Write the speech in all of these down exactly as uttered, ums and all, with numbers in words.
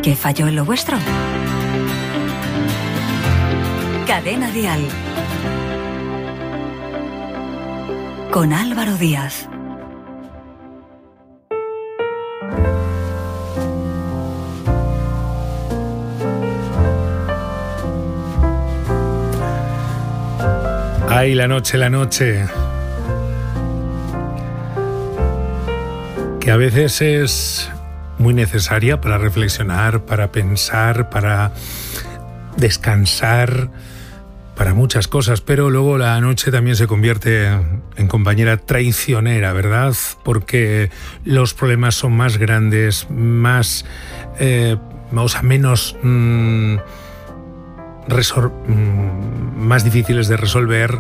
¿Qué falló en lo vuestro? Cadena Dial. Con Álvaro Díaz. Ay, la noche, la noche. Que a veces es muy necesaria para reflexionar, para pensar, para descansar, para muchas cosas, pero luego la noche también se convierte en compañera traicionera, ¿verdad? Porque los problemas son más grandes, más, eh, o sea, menos, mmm, resor- mmm, más difíciles de resolver,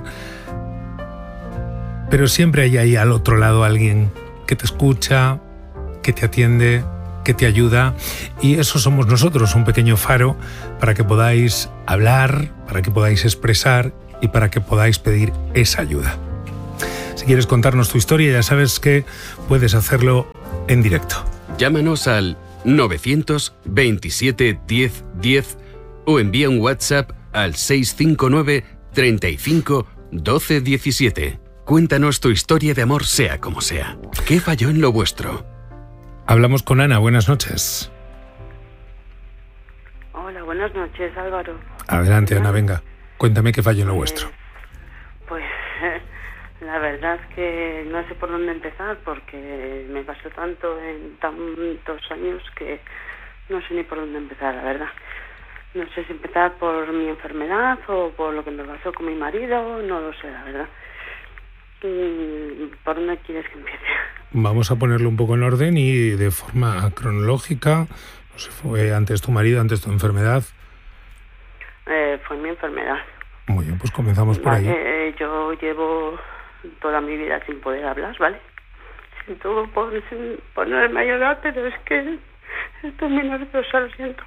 pero siempre hay ahí al otro lado alguien que te escucha, que te atiende, que te ayuda, y eso somos nosotros, un pequeño faro para que podáis hablar, para que podáis expresar y para que podáis pedir esa ayuda. Si quieres contarnos tu historia, ya sabes que puedes hacerlo en directo. Llámanos al novecientos veintisiete diez diez o envía un WhatsApp al seis cinco nueve treinta y cinco doce diecisiete. Cuéntanos tu historia de amor, sea como sea. ¿Qué falló en lo vuestro? Hablamos con Ana, buenas noches. Hola, buenas noches, Álvaro. Adelante, Ana, venga. Cuéntame qué falló en lo vuestro. Pues la verdad es que no sé por dónde empezar porque me pasó tanto en tantos años que no sé ni por dónde empezar, la verdad. No sé si empezar por mi enfermedad o por lo que me pasó con mi marido, no lo sé, la verdad. ¿Por dónde quieres que empiece? Vamos a ponerlo un poco en orden y de forma cronológica. No sé, ¿fue antes tu marido, antes tu enfermedad? Eh, fue mi enfermedad. Muy bien, pues comenzamos por vale, ahí. Eh, yo llevo toda mi vida sin poder hablar, ¿vale? Siento por ponerme a llorar, pero es que estoy muy nerviosa, lo siento.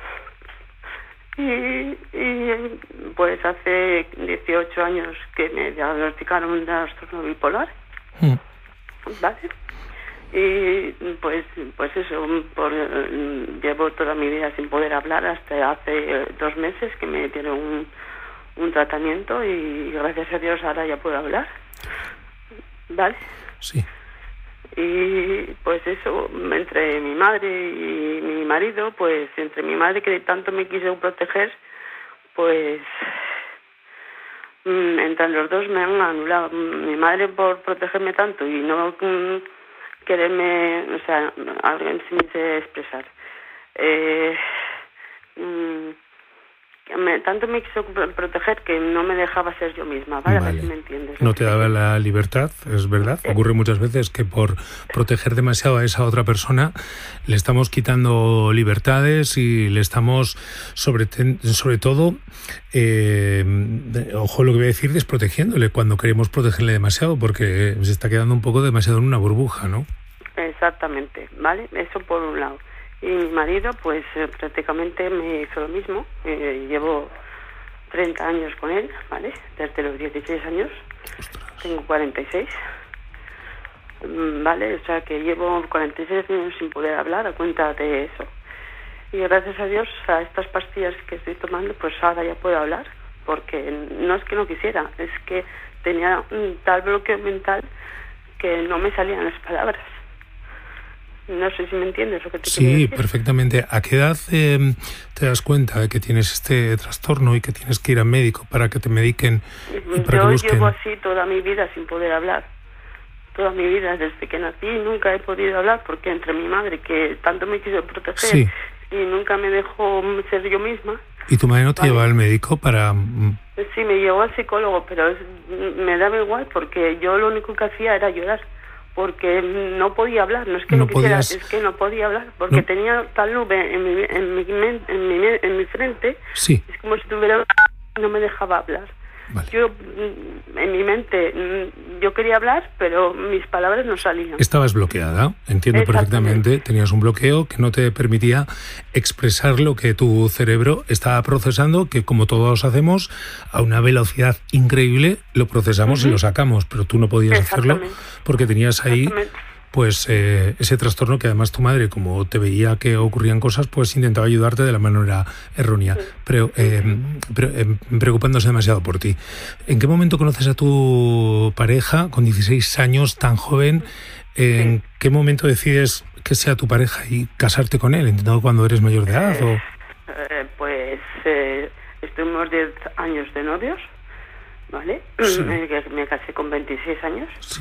Y, y pues hace dieciocho años que me diagnosticaron un trastorno bipolar, mm. ¿vale? Y pues pues eso, por, llevo toda mi vida sin poder hablar hasta hace dos meses que me dieron un, un tratamiento y gracias a Dios ahora ya puedo hablar, ¿vale? Sí. Y pues eso, entre mi madre y mi marido, pues entre mi madre que tanto me quiso proteger, pues entre los dos me han anulado. Mi madre por protegerme tanto y no um, quererme, o sea, alguien sin sé expresar. Eh, um, Me, tanto me quiso proteger que no me dejaba ser yo misma, ¿vale? Vale. A ver si me entiendes. No te daba la libertad, es verdad. Eh. Ocurre muchas veces que por proteger demasiado a esa otra persona le estamos quitando libertades y le estamos, sobre, sobre todo, eh, ojo lo que voy a decir, desprotegiéndole cuando queremos protegerle demasiado porque se está quedando un poco demasiado en una burbuja, ¿no? Exactamente, ¿vale? Eso por un lado. Y mi marido, pues eh, prácticamente me hizo lo mismo. Eh, llevo treinta años con él, ¿vale? Desde los dieciséis años. Ostras. Tengo cuarenta y seis. ¿Vale? O sea que llevo cuarenta y seis años sin poder hablar a cuenta de eso. Y gracias a Dios, a estas pastillas que estoy tomando, pues ahora ya puedo hablar. Porque no es que no quisiera, es que tenía un tal bloqueo mental que no me salían las palabras. No sé si me entiendes lo que te quiero decir. Sí, perfectamente. ¿A qué edad eh, te das cuenta de que tienes este trastorno y que tienes que ir al médico para que te mediquen y para Yo que busquen? llevo así toda mi vida sin poder hablar. Toda mi vida, desde que nací, nunca he podido hablar porque entre mi madre, que tanto me quiso proteger, sí. y nunca me dejó ser yo misma. ¿Y tu madre no te vale. llevaba al médico para...? Sí, me llevó al psicólogo, pero es, me daba igual porque yo lo único que hacía era llorar. Porque no podía hablar, no es que no, no quisiera, podías... es que no podía hablar, porque no. tenía tal nube en mi, en mi, en mi, en mi frente, sí. es como si tuviera, no me dejaba hablar. Vale. Yo, en mi mente, yo quería hablar, pero mis palabras no salían. Estabas bloqueada, entiendo perfectamente, tenías un bloqueo que no te permitía expresar lo que tu cerebro estaba procesando, que como todos hacemos, a una velocidad increíble, lo procesamos uh-huh. y lo sacamos, pero tú no podías hacerlo porque tenías ahí pues eh, ese trastorno que además tu madre, como te veía que ocurrían cosas, pues intentaba ayudarte de la manera errónea, sí. pero, eh, pero eh, preocupándose demasiado por ti. ¿En qué momento conoces a tu pareja con dieciséis años, tan joven? ¿En sí. qué momento decides que sea tu pareja y casarte con él? ¿Entiendo cuando eres mayor de edad? Eh, o... eh, pues eh, estuvimos diez años de novios, ¿vale? Sí. Me, me casé con veintiséis años. Sí.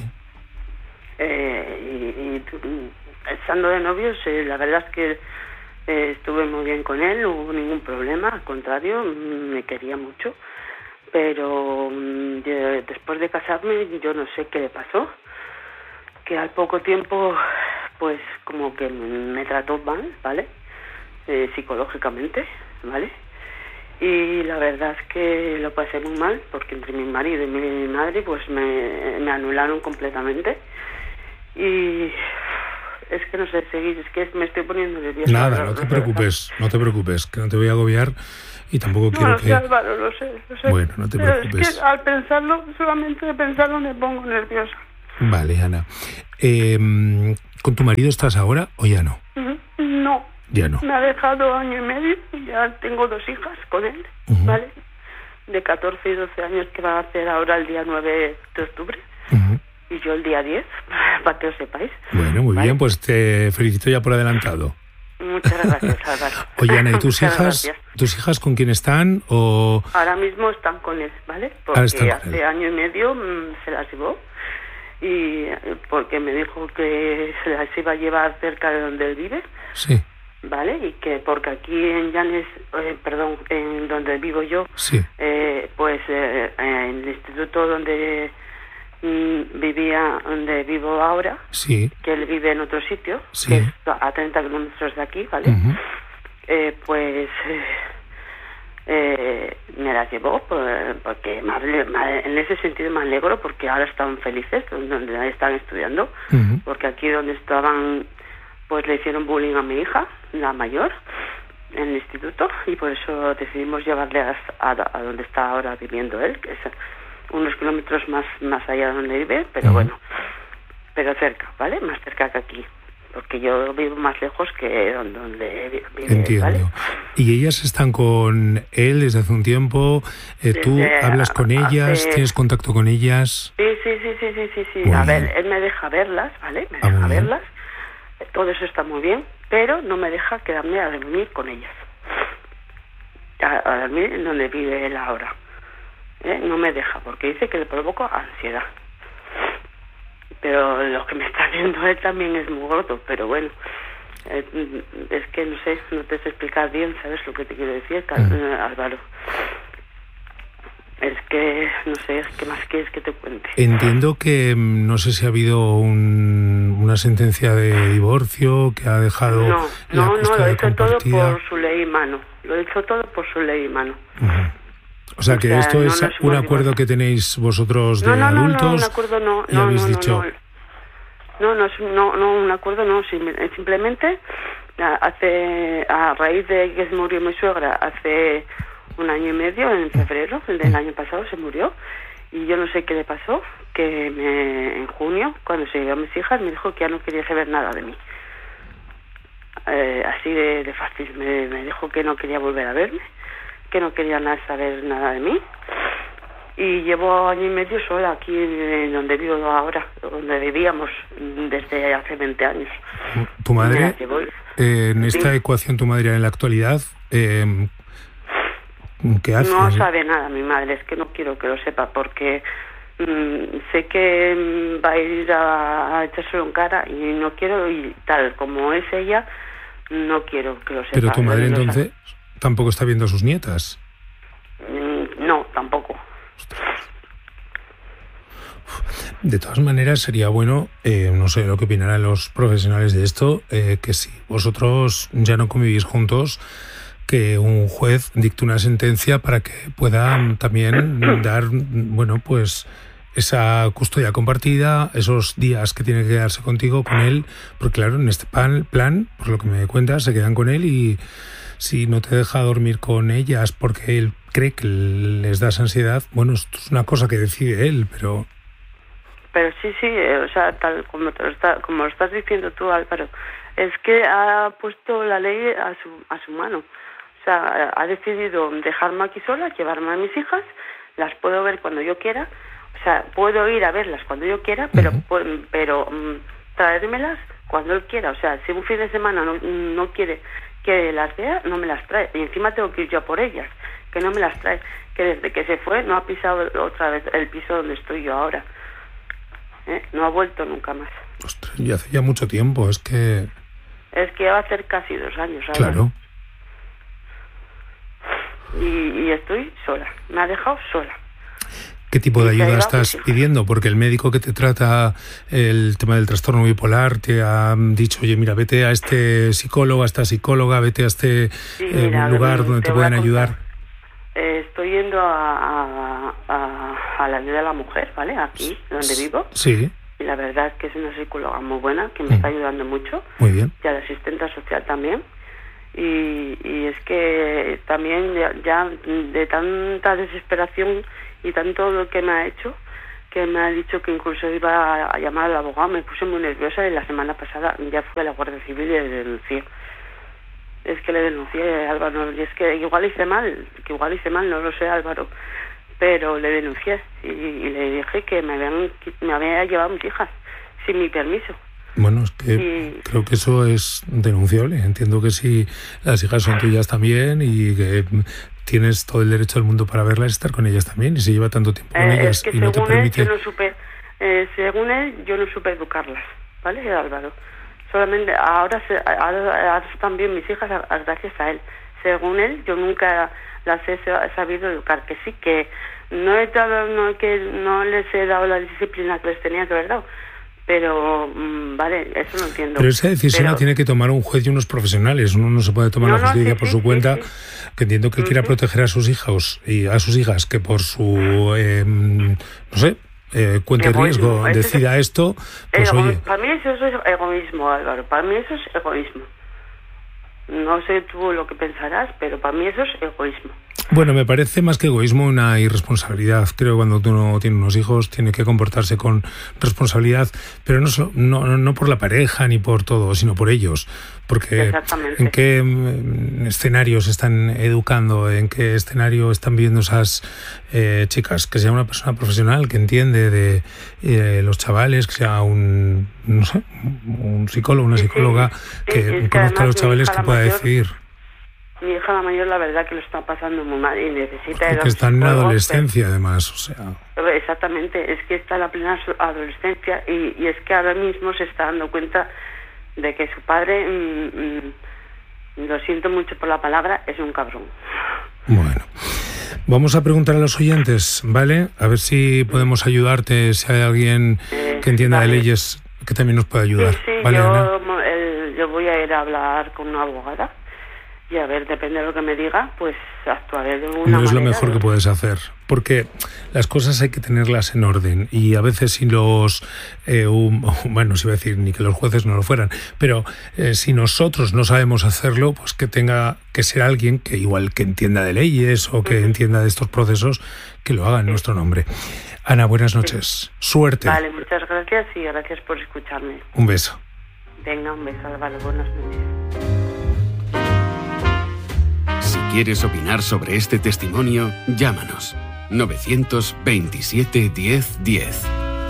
Eh, y, y estando de novios, eh, la verdad es que eh, estuve muy bien con él, no hubo ningún problema, al contrario, me quería mucho. Pero de, después de casarme, yo no sé qué le pasó, que al poco tiempo, pues como que me trató mal, ¿vale? Eh, psicológicamente, ¿vale? Y la verdad es que lo pasé muy mal, porque entre mi marido y mi madre, pues me, me anularon completamente. Y es que no sé seguir, es que me estoy poniendo nerviosa. Nada, no te preocupes, no te preocupes, que no te voy a agobiar y tampoco no, quiero lo que... sé, Álvaro, lo sé, lo sé. Bueno, no te preocupes. Es que al pensarlo, solamente de pensarlo me pongo nerviosa. Vale, Ana. Eh, ¿Con tu marido estás ahora o ya no? No. Ya no. Me ha dejado año y medio y ya tengo dos hijas con él, uh-huh. ¿vale? De catorce y doce años, que va a hacer ahora el día nueve de octubre. Uh-huh. Y yo el día diez, para que os sepáis. Bueno, muy ¿vale? bien, pues te felicito ya por adelantado. Muchas gracias, Álvaro. Oye, Ana, ¿y tus hijas? Gracias. ¿Tus hijas con quién están? O... Ahora mismo están con él, ¿vale? Porque hace año y medio mmm, se las llevó. Y porque me dijo que se las iba a llevar cerca de donde él vive. Sí. ¿Vale? Y que porque aquí en Llanes, eh, perdón, en donde vivo yo, sí. eh, pues eh, en el instituto donde mm, vivía, donde vivo ahora, sí. que él vive en otro sitio, sí. que es a treinta kilómetros de aquí, ¿vale? Uh-huh. eh, pues eh, eh, me las llevó pues, porque más, más, en ese sentido me alegro porque ahora están felices donde están estudiando, uh-huh. porque aquí donde estaban pues le hicieron bullying a mi hija, la mayor, en el instituto, y por eso decidimos llevarle a, a, a donde está ahora viviendo él, que es unos kilómetros más más allá de donde vive, pero uh-huh. bueno, pero cerca, ¿vale? Más cerca que aquí, porque yo vivo más lejos que donde, donde vive. Entiendo. ¿Vale? ¿Y ellas están con él desde hace un tiempo? Eh, ¿Tú desde hablas con ellas? Hace... ¿Tienes contacto con ellas? Sí, sí, sí, sí, sí, sí, sí. A ver, él me deja verlas, ¿vale? Me deja ah, verlas. Todo eso está muy bien, pero no me deja quedarme a dormir con ellas. A, a dormir en donde vive él ahora. ¿Eh? No me deja, porque dice que le provoca ansiedad. Pero lo que me está viendo él también es muy gordo, pero bueno, eh, es que no sé, no te sé explicar bien, ¿sabes lo que te quiero decir, uh-huh. Álvaro? Es que, no sé, ¿qué más quieres que te cuente? Entiendo que no sé si ha habido un, una sentencia de divorcio que ha dejado no, la no, no, lo he hecho todo compartida. por su ley y mano. Lo he hecho todo por su ley y mano. Uh-huh. O sea, que o sea, esto no es un acuerdo que tenéis vosotros de no, no, no, adultos. No, no, un acuerdo no. Y no, habéis no, dicho... no, no, no, es, no, no, un acuerdo no. Simplemente hace, a raíz de que se murió mi suegra hace un año y medio, en febrero, el del año pasado se murió, y yo no sé qué le pasó, que me, en junio, cuando se llevó a mis hijas, me dijo que ya no quería saber nada de mí. Eh, así de, de fácil, me, me dijo que no quería volver a verme, que no quería nada saber nada de mí, y llevo año y medio sola aquí en donde vivo ahora, donde vivíamos desde hace veinte años. ¿Tu madre, eh, en esta sí. ecuación, tu madre en la actualidad, eh, ¿qué hace? No sabe nada mi madre, es que no quiero que lo sepa, porque mmm, sé que va a ir a, a echárselo en cara y no quiero, y tal como es ella, no quiero que lo sepa. Pero tu madre entonces tampoco está viendo a sus nietas. No, tampoco. De todas maneras, sería bueno, eh, no sé lo que opinarán los profesionales de esto, eh, que si vosotros ya no convivís juntos, que un juez dicte una sentencia para que puedan también dar, bueno, pues esa custodia compartida, esos días que tiene que quedarse contigo, con él, porque claro, en este plan, plan, por lo que me cuentas, se quedan con él y si no te deja dormir con ellas porque él cree que les das ansiedad, bueno, esto es una cosa que decide él, pero... pero sí, sí, eh, o sea, tal como te lo está, como lo estás diciendo tú, Álvaro, es que ha puesto la ley a su a su mano. O sea, ha decidido dejarme aquí sola, llevarme a mis hijas, las puedo ver cuando yo quiera, o sea, puedo ir a verlas cuando yo quiera, pero uh-huh. pero um, traérmelas cuando él quiera. O sea, si un fin de semana no, no quiere que las vea, no me las trae. Y encima tengo que ir yo por ellas, que no me las trae. Que desde que se fue no ha pisado otra vez el piso donde estoy yo ahora. ¿Eh? No ha vuelto nunca más. Ostras, ya hace ya mucho tiempo, es que... Es que va a hacer casi dos años ahora. Claro. Y, y estoy sola, me ha dejado sola. ¿Qué tipo de ayuda estás pidiendo? Porque el médico que te trata el tema del trastorno bipolar te ha dicho, oye, mira, vete a este psicólogo, a esta psicóloga, vete a este sí, mira, eh, lugar donde te, te pueden ayudar. Eh, estoy yendo a, a, a, a la ayuda de la mujer, ¿vale? Aquí, donde vivo. Sí. Y la verdad es que es una psicóloga muy buena, que me mm. está ayudando mucho. Muy bien. Y a la asistente social también. Y, y es que también ya, ya de tanta desesperación y tanto lo que me ha hecho, que me ha dicho que incluso iba a llamar al abogado, me puse muy nerviosa y la semana pasada ya fui a la Guardia Civil y le denuncié. Es que le denuncié, Álvaro, y es que igual hice mal, que igual hice mal, no lo sé, Álvaro, pero le denuncié y, y le dije que me habían me había llevado a mis hijas sin mi permiso. Bueno, es que y... creo que eso es denunciable. Entiendo que si las hijas son tuyas también y que tienes todo el derecho del mundo para verlas y estar con ellas también, y se lleva tanto tiempo con eh, ellas es que y no te permite... Él, yo no supe, eh, según él, yo no supe educarlas, ¿vale, Álvaro? Solamente ahora, se, ahora, ahora están bien mis hijas gracias a él. Según él, yo nunca las he sabido educar, que sí, que no he dado, no, que no les he dado la disciplina que les tenía que haber dado. Pero, mmm, vale, eso lo entiendo. Pero esa decisión pero... la tiene que tomar un juez y unos profesionales. Uno no se puede tomar no, la justicia no, sí, por sí, su sí, cuenta. Sí. Que entiendo que él uh-huh. quiera proteger a sus hijos y a sus hijas, que por su, eh, no sé, eh, cuenta de riesgo decida es, esto, pues ego- oye... Para mí eso es egoísmo, Álvaro. Para mí eso es egoísmo. No sé tú lo que pensarás, pero para mí eso es egoísmo. Bueno, me parece más que egoísmo una irresponsabilidad. Creo que cuando uno tiene unos hijos tiene que comportarse con responsabilidad, pero no, no, no por la pareja ni por todo, sino por ellos. Porque ¿en qué escenario se están educando? ¿En qué escenario están viviendo esas eh, chicas? Que sea una persona profesional que entiende de eh, los chavales, que sea un, no sé, un psicólogo, una psicóloga sí, sí. que, que conozca a los chavales, que pueda mayor, decidir. Mi hija la mayor, la verdad que lo está pasando muy mal y necesita... Porque está en la adolescencia, pero, además, o sea... Exactamente, es que está en la plena adolescencia y, y es que ahora mismo se está dando cuenta de que su padre, mmm, mmm, lo siento mucho por la palabra, es un cabrón. Bueno, vamos a preguntar a los oyentes, ¿vale? A ver si podemos ayudarte, si hay alguien eh, que entienda vale. de leyes que también nos pueda ayudar. Sí, sí, ¿vale, yo, el, yo voy a ir a hablar con una abogada. Y a ver, depende de lo que me diga, pues actuaré de una manera. No es lo mejor que puedes hacer, porque las cosas hay que tenerlas en orden y a veces si los, eh, um, bueno, si iba a decir ni que los jueces no lo fueran, pero eh, si nosotros no sabemos hacerlo, pues que tenga que ser alguien que igual que entienda de leyes o que uh-huh. entienda de estos procesos, que lo haga en sí. nuestro nombre. Ana, buenas noches. Sí. Suerte. Vale, muchas gracias y gracias por escucharme. Un beso. Venga, un beso, Álvaro. Buenas noches. Si quieres opinar sobre este testimonio, llámanos novecientos veintisiete diez diez.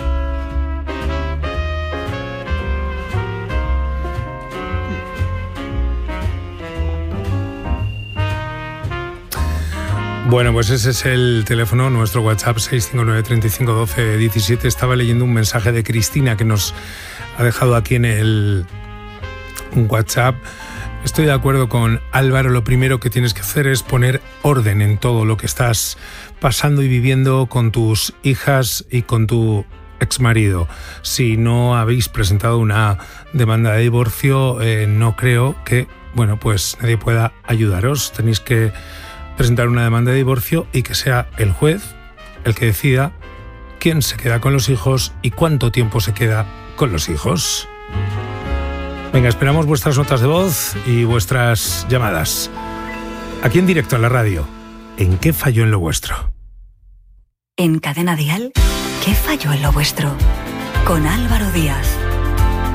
Bueno, pues ese es el teléfono, nuestro WhatsApp seis cinco nueve, tres cinco uno dos, uno siete. Estaba leyendo un mensaje de Cristina que nos ha dejado aquí en el WhatsApp. Estoy de acuerdo con Álvaro, lo primero que tienes que hacer es poner orden en todo lo que estás pasando y viviendo con tus hijas y con tu exmarido. Si no habéis presentado una demanda de divorcio, eh, no creo que, bueno, pues nadie pueda ayudaros. Tenéis que presentar una demanda de divorcio y que sea el juez el que decida quién se queda con los hijos y cuánto tiempo se queda con los hijos. Venga, esperamos vuestras notas de voz y vuestras llamadas. Aquí en directo en la radio. ¿En qué falló en lo vuestro? En Cadena Dial, ¿qué falló en lo vuestro? con Álvaro Díaz.